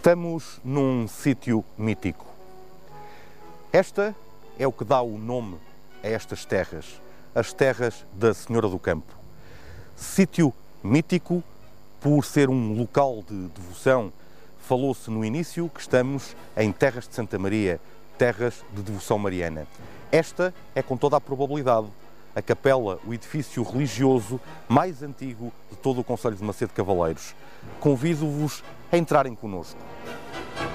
Estamos num sítio mítico. Esta é o que dá o nome a estas terras, as terras da Senhora do Campo. Sítio mítico por ser um local de devoção. Falou-se no início que estamos em terras de Santa Maria, terras de devoção mariana. Esta é, com toda a probabilidade, a capela, o edifício religioso mais antigo de todo o concelho de Macedo de Cavaleiros. Convido-vos a entrarem connosco.